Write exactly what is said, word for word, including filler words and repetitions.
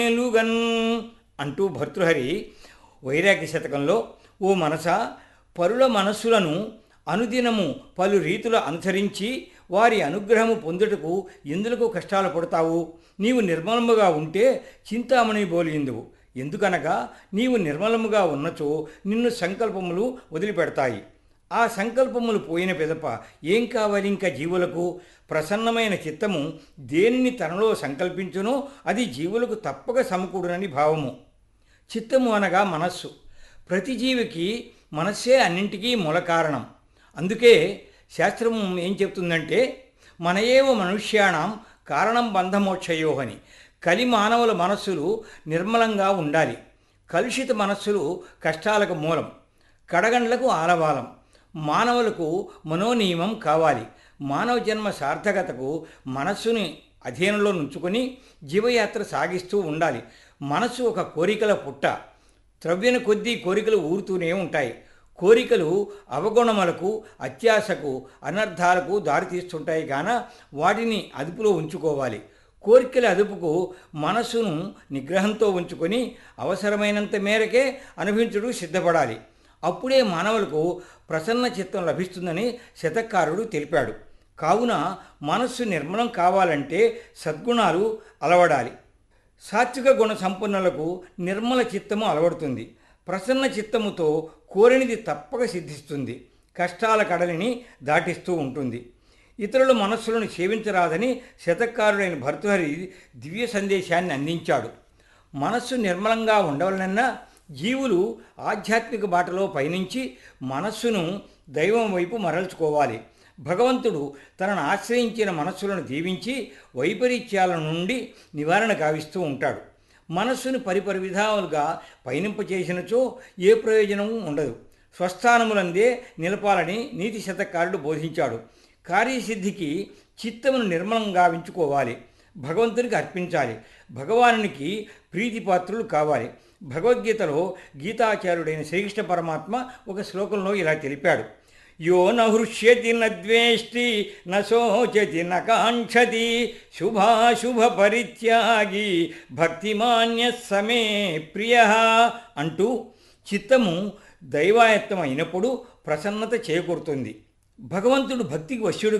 మేలుగన్ అంటూ భర్తృహరి వైరాగ్య శతకంలో, ఓ మనసా, పరుల మనస్సులను అనుదినము పలు రీతుల అనుసరించి వారి అనుగ్రహము పొందుటకు ఎందులకు కష్టాలు పడతావు? నీవు నిర్మలముగా ఉంటే చింతామణి బోలిందువు. ఎందుకనగా నీవు నిర్మలముగా ఉన్నచో నిన్ను సంకల్పములు వదిలిపెడతాయి. ఆ సంకల్పములు పోయిన పిదప ఏం కావాలి ఇంకా జీవులకు? ప్రసన్నమైన చిత్తము దేనిని తనలో సంకల్పించునో అది జీవులకు తప్పక సమకూడునని భావము. చిత్తము అనగా మనస్సు. ప్రతి జీవికి మనస్సే అన్నింటికీ మూల కారణం. అందుకే శాస్త్రం ఏం చెప్తుందంటే, మన ఏవ మనుష్యాణం కారణం బంధమోక్షయోహని. కలి మానవుల మనస్సులు నిర్మలంగా ఉండాలి. కలుషిత మనస్సులు కష్టాలకు మూలం, కడగండ్లకు ఆలవాలం. మానవులకు మనోనియమం కావాలి. మానవ జన్మ సార్థకతకు మనస్సుని అధీనంలో నుంచుకొని జీవయాత్ర సాగిస్తూ ఉండాలి. మనస్సు ఒక కోరికల పుట్ట. త్రవ్యన కొద్దీ కోరికలు ఊరుతూనే ఉంటాయి. కోరికలు అవగుణములకు, అత్యాశకు, అనర్థాలకు దారితీస్తుంటాయి కాన వాటిని అదుపులో ఉంచుకోవాలి. కోరికల అదుపుకు మనస్సును నిగ్రహంతో ఉంచుకొని అవసరమైనంత మేరకే అనుభవించుడు సిద్ధపడాలి. అప్పుడే మానవులకు ప్రసన్న చిత్తం లభిస్తుందని శతకారుడు తెలిపాడు. కావున మనస్సు నిర్మలం కావాలంటే సద్గుణాలు అలవడాలి. సాత్విక గుణ సంపన్నులకు నిర్మల చిత్తము అలవడుతుంది. ప్రసన్న చిత్తముతో కోరినిది తప్పక సిద్ధిస్తుంది. కష్టాల కడలిని దాటిస్తూ ఉంటుంది. ఇతరుల మనస్సులను సేవించరాదని శతకారుడైన భర్తృహరి దివ్య సందేశాన్ని అందించాడు. మనస్సు నిర్మలంగా ఉండవలనన్నా జీవులు ఆధ్యాత్మిక బాటలో పయనించి మనస్సును దైవం వైపు మరల్చుకోవాలి. భగవంతుడు తనను ఆశ్రయించిన మనస్సులను దీవించి వైపరీత్యాల నుండి నివారణ గావిస్తూ ఉంటాడు. మనస్సును పరిపరి విధాలుగా పయనింపచేసినచో ఏ ప్రయోజనము ఉండదు. స్వస్థానములందే నిలపాలని నీతి శతకారుడు బోధించాడు. కార్యసిద్ధికి చిత్తమును నిర్మలంగా గావించుకోవాలి. భగవంతునికి అర్పించాలి. భగవానునికి ప్రీతిపాత్రులు కావాలి. భగవద్గీతలో గీతాచార్యుడైన శ్రీకృష్ణ పరమాత్మ ఒక శ్లోకంలో ఇలా తెలిపాడు: యో న హృష్యతి న ద్వేష్టి న శోచతి న కాంక్షతి శుభాశుభ పరిత్యాగి భక్తిమాన్య సమే ప్రియ అంటూ చిత్తము దైవాయత్తం అయినప్పుడు ప్రసన్నత చేకూరుతుంది. భగవంతుడు భక్తికి వశ్యుడు